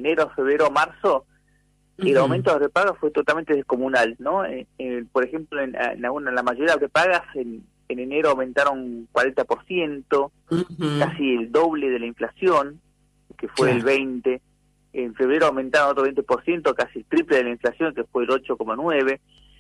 enero, febrero, marzo, el aumento de las prepagas fue totalmente descomunal, ¿no? Por ejemplo, en la mayoría de las prepagas en enero aumentaron 40%, casi el doble de la inflación, que fue el 20%. En febrero aumentaron otro 20%, casi el triple de la inflación, que fue el 8,9%.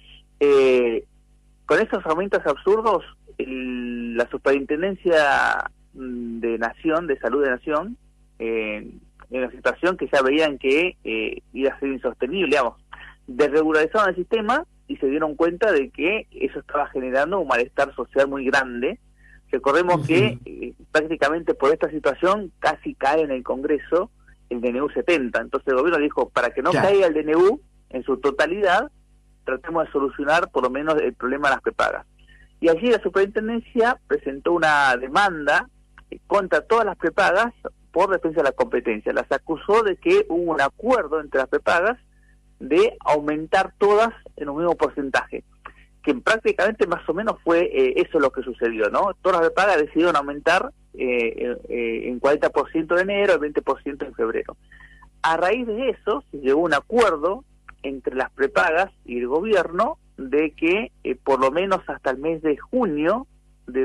Con esos aumentos absurdos, la Superintendencia de Nación, de Salud de Nación, en una situación que ya veían que iba a ser insostenible, digamos, desregularizaron el sistema y se dieron cuenta de que eso estaba generando un malestar social muy grande. Recordemos que prácticamente por esta situación casi cae en el Congreso el DNU 70, entonces el gobierno dijo, para que no caiga el DNU en su totalidad, tratemos de solucionar por lo menos el problema de las prepagas. Y allí la superintendencia presentó una demanda contra todas las prepagas por defensa de la competencia. Las acusó de que hubo un acuerdo entre las prepagas de aumentar todas en un mismo porcentaje, que prácticamente más o menos fue eso lo que sucedió, ¿no? Todas las prepagas decidieron aumentar en 40% en enero, el 20% en febrero. A raíz de eso se llegó a un acuerdo entre las prepagas y el gobierno de que por lo menos hasta el mes de junio de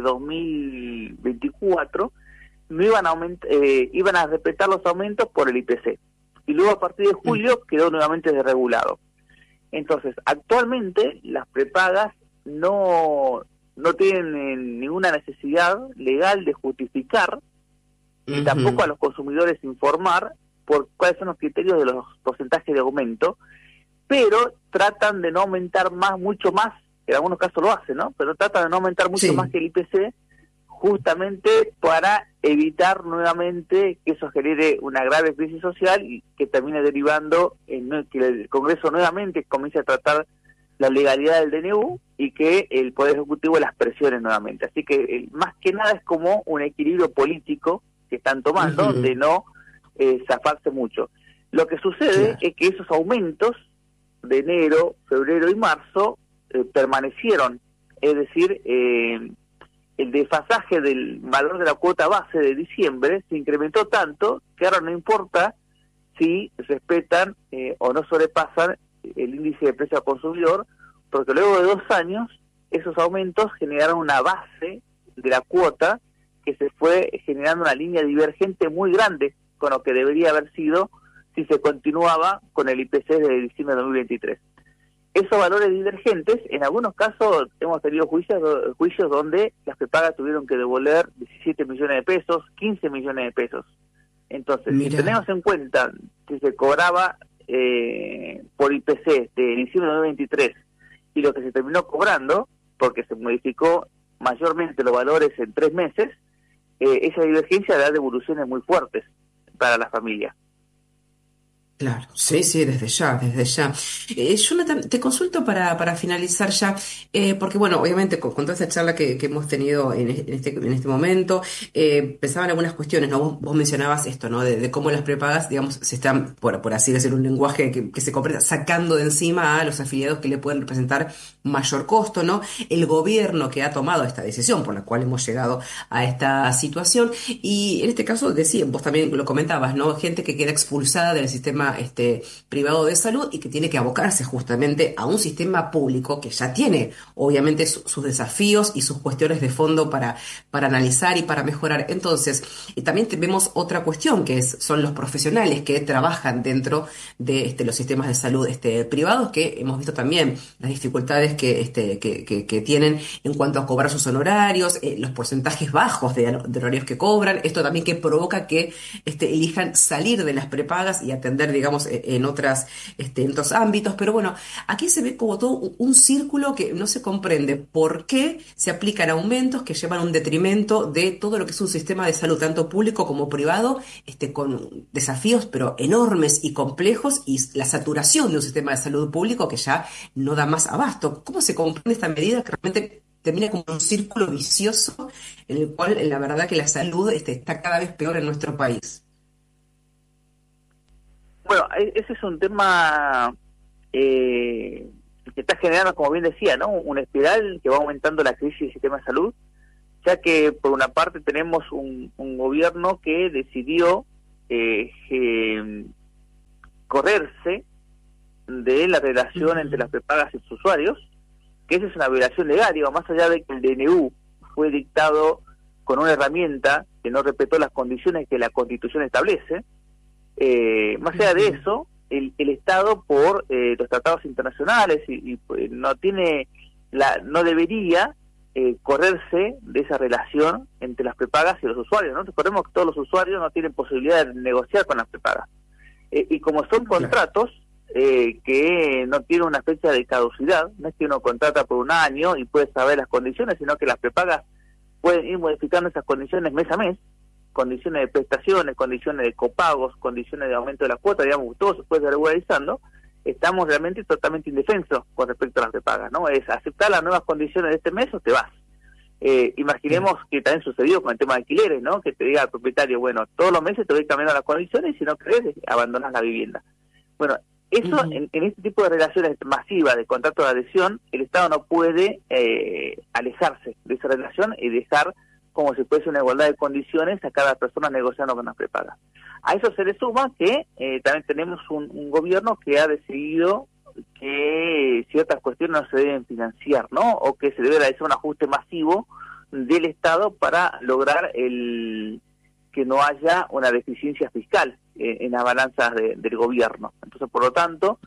2024 no iban a respetar los aumentos por el IPC, y luego a partir de julio quedó nuevamente desregulado. Entonces, actualmente las prepagas no tienen ninguna necesidad legal de justificar, y tampoco a los consumidores informar por cuáles son los criterios de los porcentajes de aumento, pero tratan de no aumentar mucho más, en algunos casos lo hacen, ¿no? Pero tratan de no aumentar mucho más que el IPC, justamente para evitar nuevamente que eso genere una grave crisis social y que termine derivando en que el Congreso nuevamente comience a tratar la legalidad del DNU y que el Poder Ejecutivo las presione nuevamente. Así que más que nada es como un equilibrio político que están tomando de no zafarse mucho. Lo que sucede es que esos aumentos de enero, febrero y marzo permanecieron, es decir, el desfasaje del valor de la cuota base de diciembre se incrementó tanto que ahora no importa si respetan o no sobrepasan el índice de precio al consumidor, porque luego de 2 años esos aumentos generaron una base de la cuota que se fue generando una línea divergente muy grande con lo que debería haber sido si se continuaba con el IPC de diciembre de 2023. Esos valores divergentes, en algunos casos hemos tenido juicios donde las prepagas tuvieron que devolver 17 millones de pesos, 15 millones de pesos. Entonces, si tenemos en cuenta que se cobraba por IPC de diciembre de 2023 y lo que se terminó cobrando, porque se modificó mayormente los valores en 3 meses, esa divergencia da devoluciones muy fuertes para la familia. Claro, sí, desde ya. Jonathan, te consulto para finalizar ya, porque bueno, obviamente con toda esta charla que hemos tenido en este momento, pensaba en algunas cuestiones, ¿no? Vos mencionabas esto, ¿no? De cómo las prepagas, digamos, se están, por así decirlo, un lenguaje que se comprenda, sacando de encima a los afiliados que le pueden representar mayor costo, ¿no? El gobierno que ha tomado esta decisión por la cual hemos llegado a esta situación, y en este caso, vos también lo comentabas, ¿no? Gente que queda expulsada del sistema privado de salud y que tiene que abocarse justamente a un sistema público que ya tiene obviamente sus desafíos y sus cuestiones de fondo para analizar y para mejorar. Entonces, también vemos otra cuestión que son los profesionales que trabajan dentro de los sistemas de salud privados, que hemos visto también las dificultades que tienen en cuanto a cobrar sus honorarios, los porcentajes bajos de horarios que cobran, esto también que provoca que elijan salir de las prepagas y atender, digamos, en otros ámbitos. Pero bueno, aquí se ve como todo un círculo que no se comprende por qué se aplican aumentos que llevan a un detrimento de todo lo que es un sistema de salud, tanto público como privado, con desafíos pero enormes y complejos, y la saturación de un sistema de salud público que ya no da más abasto. ¿Cómo se comprende esta medida que realmente termina como un círculo vicioso en el cual la verdad que la salud está cada vez peor en nuestro país? Bueno, ese es un tema que está generando, como bien decía, ¿no? Una espiral que va aumentando la crisis del sistema de salud, ya que por una parte tenemos un gobierno que decidió correrse de la relación entre las prepagas y los usuarios, que esa es una violación legal, digo, más allá de que el DNU fue dictado con una herramienta que no respetó las condiciones que la Constitución establece, más allá de eso, el Estado por los tratados internacionales y no tiene no debería correrse de esa relación entre las prepagas y los usuarios, ¿no? Recordemos que todos los usuarios no tienen posibilidad de negociar con las prepagas. Y como son contratos que no tienen una fecha de caducidad, no es que uno contrata por un año y puede saber las condiciones, sino que las prepagas pueden ir modificando esas condiciones mes a mes, condiciones de prestaciones, condiciones de copagos, condiciones de aumento de la cuota, digamos, todo se puede ir regularizando. Estamos realmente totalmente indefensos con respecto a las prepagas, ¿no? Es aceptar las nuevas condiciones de este mes o te vas. Imaginemos que también sucedió con el tema de alquileres, ¿no? Que te diga al propietario, bueno, todos los meses te voy cambiando las condiciones y si no querés, abandonás la vivienda. Bueno, eso en este tipo de relaciones masivas de contrato de adhesión, el Estado no puede alejarse de esa relación y dejar como si fuese una igualdad de condiciones a cada persona negociando con las prepagas. A eso se le suma que también tenemos un gobierno que ha decidido que ciertas cuestiones no se deben financiar, ¿no? O que se debe realizar un ajuste masivo del Estado para lograr que no haya una deficiencia fiscal en las balanzas del gobierno. Entonces, por lo tanto,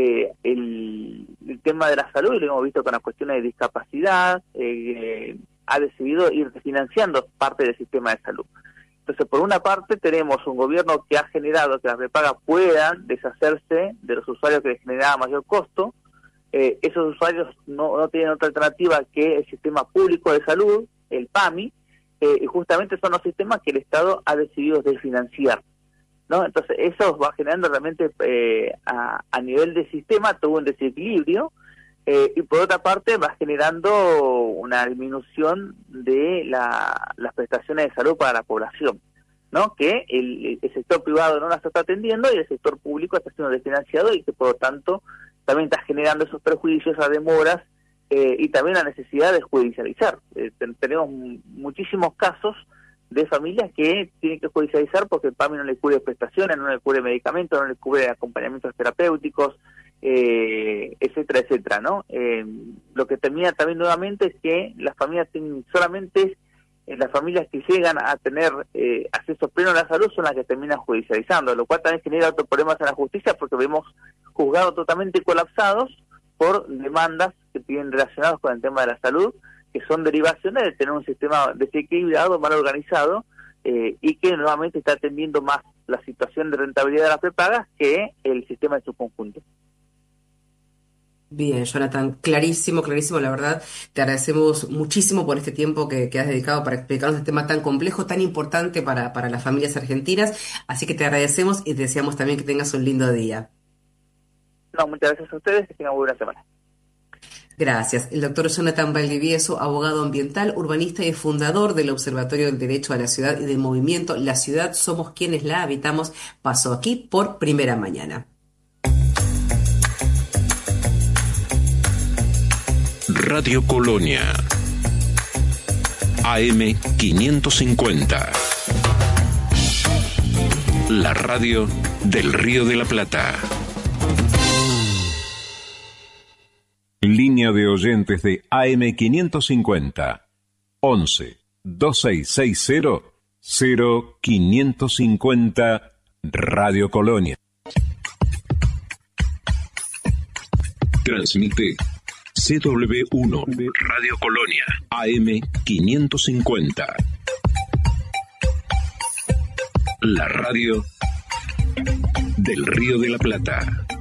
el tema de la salud, y lo hemos visto con las cuestiones de discapacidad, ha decidido ir financiando parte del sistema de salud. Entonces, por una parte, tenemos un gobierno que ha generado que las prepagas puedan deshacerse de los usuarios que les generaba mayor costo. Esos usuarios no tienen otra alternativa que el sistema público de salud, el PAMI, y justamente son los sistemas que el Estado ha decidido desfinanciar, ¿no? Entonces, eso va generando realmente a nivel de sistema todo un desequilibrio, y por otra parte va generando una disminución de las prestaciones de salud para la población, ¿no? Que el sector privado no las está atendiendo y el sector público está siendo desfinanciado y que por lo tanto también está generando esos perjuicios, esas demoras y también la necesidad de judicializar. Tenemos muchísimos casos de familias que tienen que judicializar porque el PAMI no le cubre prestaciones, no le cubre medicamentos, no le cubre acompañamientos terapéuticos, etcétera, etcétera, ¿no? Lo que termina también nuevamente es que las familias tienen solamente las familias que llegan a tener acceso pleno a la salud son las que terminan judicializando, lo cual también genera otros problemas en la justicia porque vemos juzgados totalmente colapsados por demandas que tienen relacionados con el tema de la salud, que son derivaciones de tener un sistema desequilibrado, mal organizado, y que nuevamente está atendiendo más la situación de rentabilidad de las prepagas que el sistema en su conjunto. Bien, Jonathan, clarísimo, clarísimo, la verdad. Te agradecemos muchísimo por este tiempo que has dedicado para explicarnos este tema tan complejo, tan importante para las familias argentinas. Así que te agradecemos y te deseamos también que tengas un lindo día. No, muchas gracias a ustedes, que tengan buena semana. Gracias. El doctor Jonathan Valdivieso, abogado ambiental, urbanista y fundador del Observatorio del Derecho a la Ciudad y del movimiento La Ciudad Somos Quienes la Habitamos, pasó aquí por Primera Mañana. Radio Colonia, AM 550, la radio del Río de la Plata. Línea de oyentes de AM 550, 11 2660 0550, Radio Colonia. Transmite CW1 Radio Colonia, AM 550. La radio del Río de la Plata.